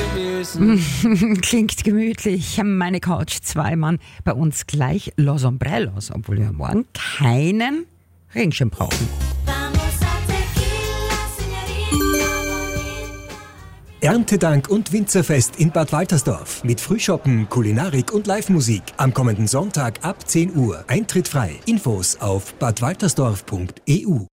Klingt gemütlich. Meine Couch, 2 Mann. Bei uns gleich Los Ombrellos, obwohl wir morgen keinen Regenschirm brauchen. Erntedank und Winzerfest in Bad Waltersdorf mit Frühschoppen, Kulinarik und Live-Musik. Am kommenden Sonntag ab 10 Uhr. Eintritt frei. Infos auf badwaltersdorf.eu.